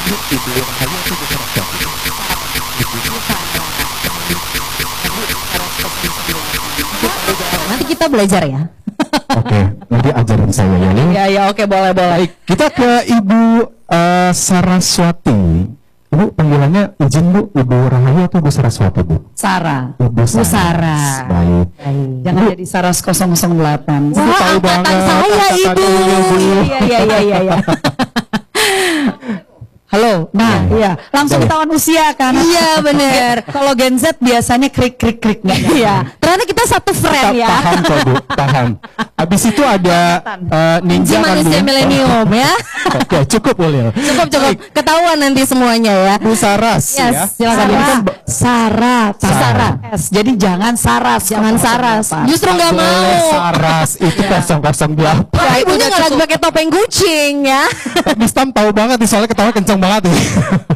Ibu Rahayu atau Bu Saraswati? Nanti kita belajar ya. Oke, nanti ajarin saya ya nih. Ya, oke, boleh. Baik, kita ke Ibu Saraswati. Ibu panggilannya izin Bu, Ibu Rahayu atau Bu Saraswati Bu? Sarah. Bu Sarah. Baik. Jangan jadi Saras 008. Wah, tahu banget. Saya Ibu. Iya. Halo, iya, langsung ketahuan usia kan? Iya bener. Kalau Gen Z biasanya krik nggak? Iya. Ternyata kita satu friend ya. Tahan kok Bu, tahan. Habis itu ada Ninja kan Bu? Manusia milenium ya. Oke, cukup boleh. Cukup. Ketahuan nanti semuanya ya. Bu Saras ya. Silakan. Sarah. Jadi jangan Saras. Justru nggak mau. Saras itu 008. Ya, ibunya nggak lagi pakai topeng kucing ya. Miss Tam tahu banget nih soalnya ketawa kencang banget nih.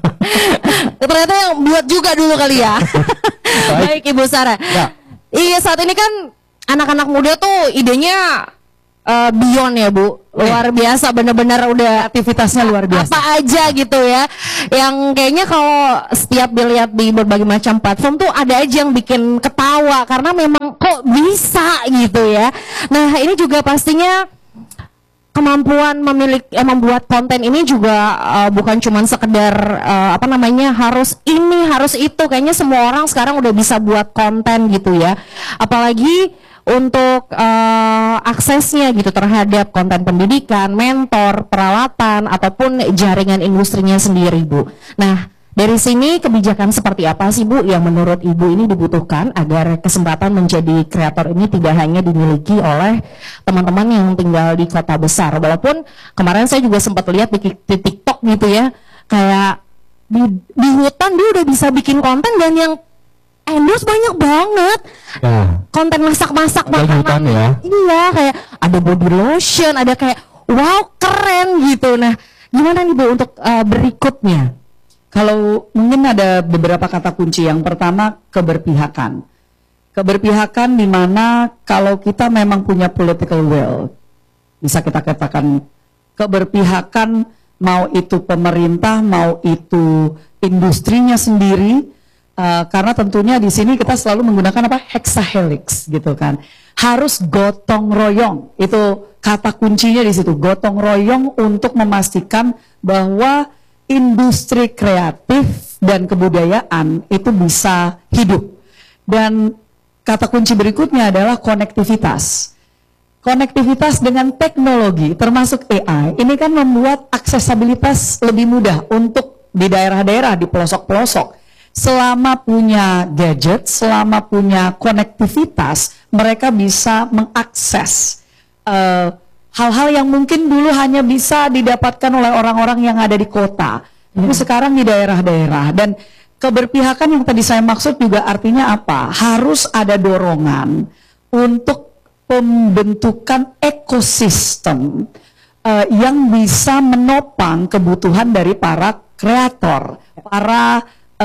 Ternyata yang buat juga dulu kali ya. Baik Ibu Sarah. Ya. Iya, saat ini kan anak-anak muda tuh idenya beyond ya Bu, luar biasa, bener-bener udah Aktivitasnya luar biasa. apa aja gitu ya, yang kayaknya kalau setiap dilihat di berbagai macam platform tuh ada aja yang bikin ketawa karena memang kok bisa gitu ya. Nah ini juga pastinya kemampuan membuat konten ini juga bukan cuma sekedar harus ini harus itu, kayaknya semua orang sekarang udah bisa buat konten gitu ya, apalagi untuk aksesnya gitu terhadap konten pendidikan, mentor, peralatan ataupun jaringan industrinya sendiri Bu. Nah dari sini kebijakan seperti apa sih Bu yang menurut Ibu ini dibutuhkan agar kesempatan menjadi kreator ini tidak hanya dimiliki oleh teman-teman yang tinggal di kota besar. Walaupun kemarin saya juga sempat lihat di TikTok gitu ya, kayak di hutan dia udah bisa bikin konten dan yang endorse banyak banget. Ya. Konten masak-masak Di hutan ya. Iya, kayak ada body lotion, ada kayak wow keren gitu. Nah gimana nih Bu untuk berikutnya? Kalau mungkin ada beberapa kata kunci. Yang pertama keberpihakan. Keberpihakan di mana kalau kita memang punya political will, bisa kita katakan keberpihakan, mau itu pemerintah, mau itu industrinya sendiri, karena tentunya di sini kita selalu menggunakan apa? Hexahelix gitu kan. Harus gotong royong. Itu kata kuncinya di situ, gotong royong untuk memastikan bahwa industri kreatif dan kebudayaan itu bisa hidup. Dan kata kunci berikutnya adalah konektivitas. Konektivitas dengan teknologi termasuk AI ini kan membuat aksesibilitas lebih mudah untuk di daerah-daerah, di pelosok-pelosok. Selama punya gadget, selama punya konektivitas, mereka bisa mengakses hal-hal yang mungkin dulu hanya bisa didapatkan oleh orang-orang yang ada di kota, tapi sekarang di daerah-daerah. Dan keberpihakan yang tadi saya maksud juga artinya apa? Harus ada dorongan untuk pembentukan ekosistem yang bisa menopang kebutuhan dari para kreator, para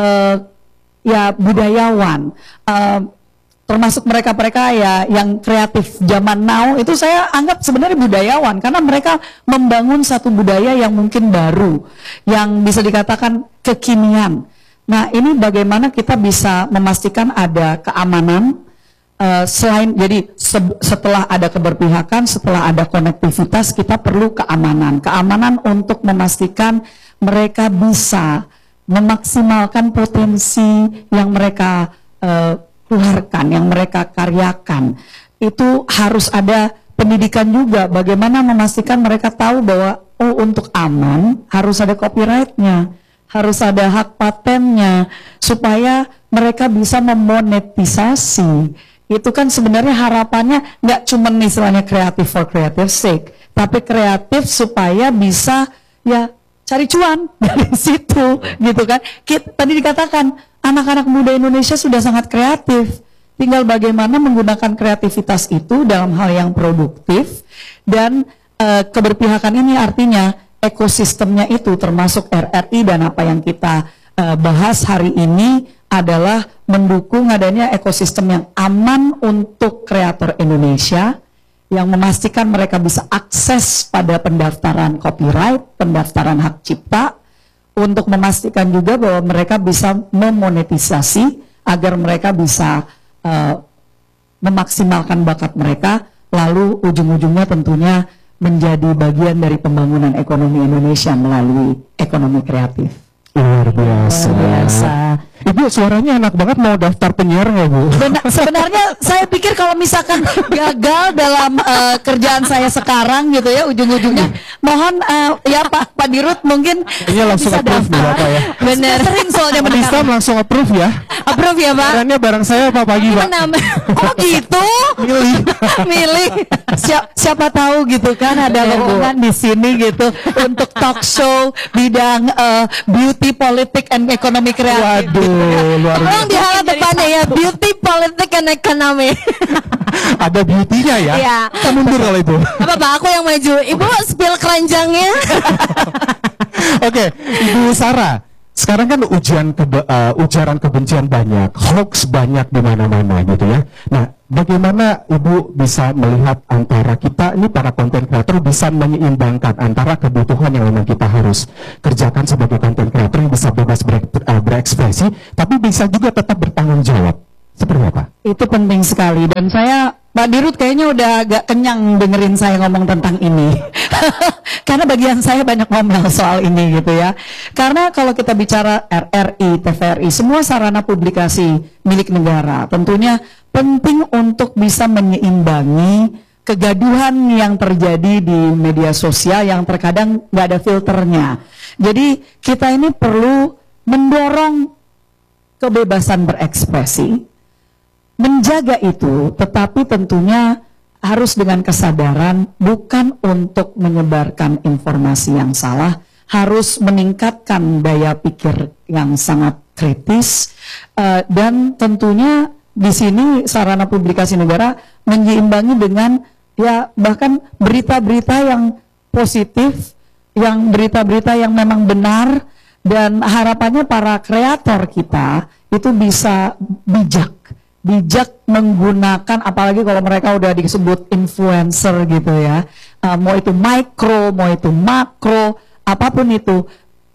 budayawan. Termasuk mereka-mereka ya yang kreatif zaman now itu saya anggap sebenarnya budayawan karena mereka membangun satu budaya yang mungkin baru, yang bisa dikatakan kekinian. Nah ini bagaimana kita bisa memastikan ada keamanan selain, jadi setelah ada keberpihakan, setelah ada konektivitas, kita perlu keamanan untuk memastikan mereka bisa memaksimalkan potensi yang mereka keluarkan, yang mereka karyakan. Itu harus ada pendidikan juga, bagaimana memastikan mereka tahu bahwa untuk aman harus ada copyrightnya, harus ada hak patennya, supaya mereka bisa memonetisasi. Itu kan sebenarnya harapannya nggak cuma istilahnya kreatif for creative sake, tapi kreatif supaya bisa ya cari cuan dari situ gitu kan. Tadi dikatakan anak-anak muda Indonesia sudah sangat kreatif, tinggal bagaimana menggunakan kreativitas itu dalam hal yang produktif. Dan keberpihakan ini artinya ekosistemnya itu termasuk RRI dan apa yang kita bahas hari ini adalah mendukung adanya ekosistem yang aman untuk kreator Indonesia, yang memastikan mereka bisa akses pada pendaftaran copyright, pendaftaran hak cipta, untuk memastikan juga bahwa mereka bisa memonetisasi agar mereka bisa memaksimalkan bakat mereka, lalu ujung-ujungnya tentunya menjadi bagian dari pembangunan ekonomi Indonesia melalui ekonomi kreatif. Luar biasa. Luar biasa. Ibu suaranya enak banget, mau daftar penyiar nggak Bu? Sebenarnya saya pikir kalau misalkan gagal dalam kerjaan saya sekarang gitu ya, ujung-ujungnya mohon ya Pak Dirut mungkin Ini langsung bisa approve nih Bapak ya. Bener. Sering soalnya Islam langsung approve ya. Approve ya Pak. Barangnya barang saya Pak pagi Pak. Oh gitu. Milih. Siapa tahu gitu kan ada lowongan di sini gitu untuk talk show bidang beauty, politik, and ekonomi kreatif. Waduh, luar Tolong biasa. di halaman depannya ya, beauty, politik, and ekonomi. Ada beauty-nya ya. Iya. Kita mundur kalau itu. Apa Pak, aku yang maju. Ibu spill keranjangnya. Oke, Ibu Sarah. Sekarang kan ujaran kebencian banyak, hoax banyak di mana-mana gitu ya. Nah, bagaimana Ibu bisa melihat antara kita ini para konten kreator bisa menyeimbangkan antara kebutuhan yang memang kita harus kerjakan sebagai konten kreator yang bisa bebas berekspresi, tapi bisa juga tetap bertanggung jawab. Seperti apa? Itu penting sekali dan saya Pak Dirut kayaknya udah agak kenyang dengerin saya ngomong tentang ini. Karena bagian saya banyak ngomel soal ini gitu ya. Karena kalau kita bicara RRI, TVRI, semua sarana publikasi milik negara, tentunya penting untuk bisa menyeimbangi kegaduhan yang terjadi di media sosial yang terkadang nggak ada filternya. Jadi kita ini perlu mendorong kebebasan berekspresi, menjaga itu, tetapi tentunya harus dengan kesadaran bukan untuk menyebarkan informasi yang salah, harus meningkatkan daya pikir yang sangat kritis, dan tentunya di sini sarana publikasi negara menyeimbangi dengan ya bahkan berita-berita yang positif, yang berita-berita yang memang benar, dan harapannya para kreator kita itu bisa bijak menggunakan, apalagi kalau mereka udah disebut influencer gitu ya, mau itu mikro, mau itu makro, apapun itu,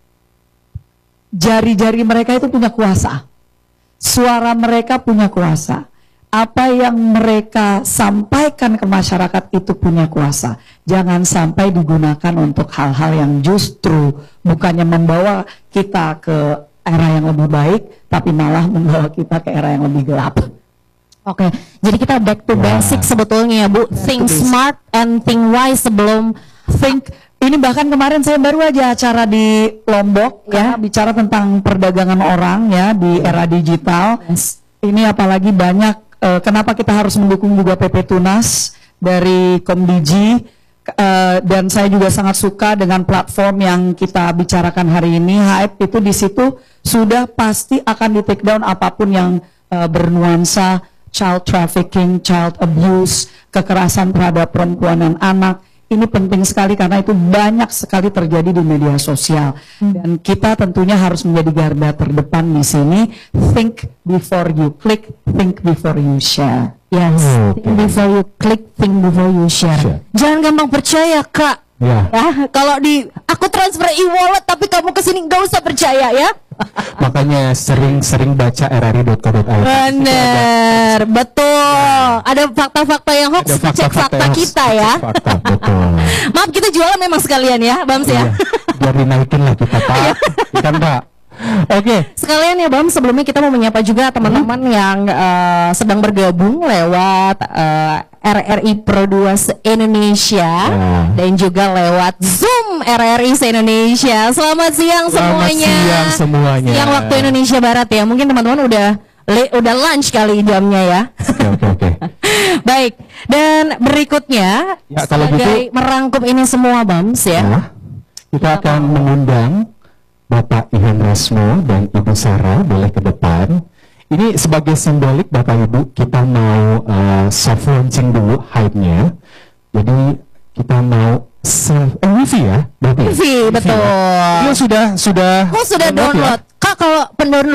jari-jari mereka itu punya kuasa, suara mereka punya kuasa, apa yang mereka sampaikan ke masyarakat itu punya kuasa. Jangan sampai digunakan untuk hal-hal yang justru bukannya membawa kita ke era yang lebih baik, tapi malah membawa kita ke era yang lebih gelap. Oke, jadi kita back to basic sebetulnya ya Bu. Think smart and think wise sebelum ini bahkan kemarin saya baru aja acara di Lombok ya, bicara tentang perdagangan orang ya di era digital. Ini apalagi banyak kenapa kita harus mendukung juga PP Tunas dari Komdigi, dan saya juga sangat suka dengan platform yang kita bicarakan hari ini. Hype itu di situ sudah pasti akan di take down apapun yang bernuansa child trafficking, child abuse, kekerasan terhadap perempuan dan anak. Ini penting sekali karena itu banyak sekali terjadi di media sosial. Dan kita tentunya harus menjadi garda terdepan di sini. Think before you click, think before you share. Yes, think before you click, think before you share. Jangan gampang percaya Kak. Ya. Kalau aku transfer e-wallet tapi kamu kesini nggak usah percaya ya. Makanya sering-sering baca rri.co.id. Bener, betul. Ada fakta-fakta yang hoax, cek fakta kita ya. Fakta, betul. Maaf, kita jualan memang sekalian ya, Bams ya. Biar dinaikin lah kita Pak. Kan Pak. Oke. Sekalian ya Bam, sebelumnya kita mau menyapa juga teman-teman yang sedang bergabung lewat RRI Pro 2 Indonesia dan juga lewat Zoom RRI se-Indonesia. Selamat siang semuanya. Selamat siang semuanya. Yang waktu Indonesia Barat ya. Mungkin teman-teman udah lunch kali jamnya ya. Oke. Baik. Dan berikutnya Ya, kalau sebagai gitu, merangkum ini semua Bams ya. Nah, kita akan mengundang Bapak Ihan Rasmo dan Ibu Sarah boleh ke depan. Ini sebagai simbolik Bapak Ibu, kita mau soft launching dulu hype-nya. Jadi kita mau wifi ya, berarti. Wifi, betul. Dia sudah Kok sudah download? ya? Kak, kalau pendownload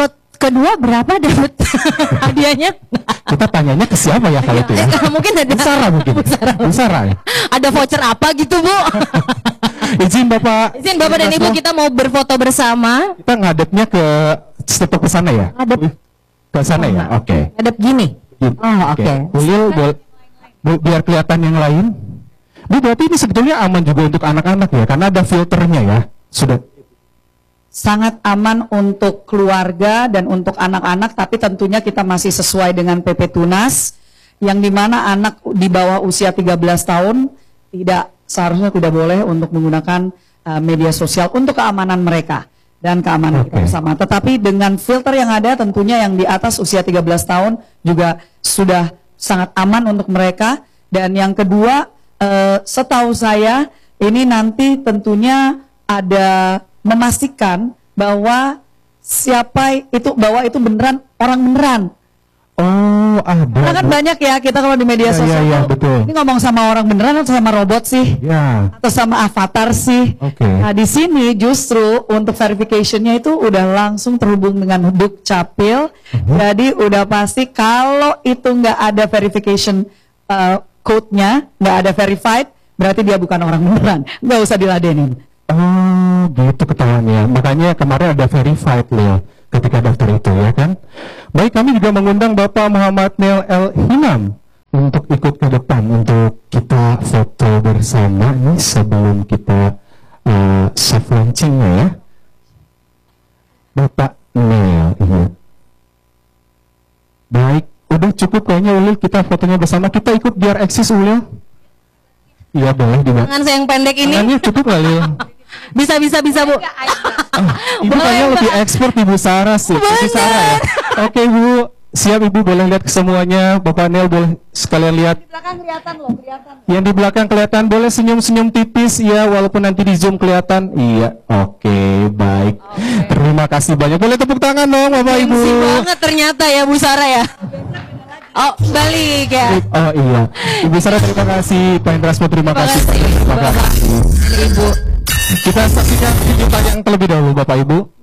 kedua berapa dapat hadiahnya? Kita tanyanya ke siapa ya kalau itu ya? Mungkin ada Bu Sarah mungkin. Bu Sarah ya? Ada voucher apa gitu, Bu? Izin Bapak. Izin Bapak dan Ibu, kita mau berfoto bersama. Kita ngadepnya ke step ke sana ya? Ngadep. Ke sana ya? Oke. Ngadep gini. Oh, oke. Ulil, biar kelihatan yang lain. Bu, berarti ini sebetulnya aman juga untuk anak-anak ya? Karena ada filternya ya? Sudah. Sangat aman untuk keluarga dan untuk anak-anak, tapi tentunya kita masih sesuai dengan PP Tunas, yang dimana anak di bawah usia 13 tahun seharusnya tidak boleh untuk menggunakan media sosial untuk keamanan mereka dan keamanan kita bersama. Tetapi dengan filter yang ada, tentunya yang di atas usia 13 tahun juga sudah sangat aman untuk mereka. Dan yang kedua, setahu saya ini nanti tentunya ada memastikan bahwa bahwa itu beneran orang beneran. Oh, ada. Karena kan banyak ya kita kalau di media sosial betul. Ini ngomong sama orang beneran atau sama robot sih? Ya. Atau sama avatar sih? Oke. Nah, di sini justru untuk verification-nya itu udah langsung terhubung dengan Dukcapil. Jadi udah pasti kalau itu nggak ada verification code-nya, nggak ada verified, berarti dia bukan orang beneran. Nggak usah diladenin. Oh, gitu ketahuannya. Makanya kemarin ada verified loh ketika daftar itu ya kan. Baik, kami juga mengundang Bapak Muhammad Nel El Himam untuk ikut ke depan untuk kita foto bersama nih sebelum kita soft launching-nya ya. Bapak Nel, iya. Baik, udah cukup kayaknya Ulil, kita fotonya bersama. Kita ikut biar eksis Ulil. Iya boleh juga. Tangan saya yang pendek ini. Tangannya cukup kali ya. Bisa Bu. Ibu kayaknya lebih expert Ibu Sarah sih. Ibu Sarah ya. Oke Bu, siap Ibu, boleh lihat ke semuanya. Bapak Nel boleh sekalian lihat. Di belakang kelihatan loh, kelihatan. Yang di belakang kelihatan, boleh senyum-senyum tipis ya, walaupun nanti di zoom kelihatan. Iya, oke, baik. Terima kasih banyak. Boleh tepuk tangan dong Bapak Ibu. Gengsi banget ternyata ya Bu Sarah ya. Oh, balik ya. Oh iya, Ibu Sarah terima kasih, Pak Indrasmo terima kasih. Terima kasih. Ibu. Kita saksikan video tayang terlebih dahulu Bapak Ibu.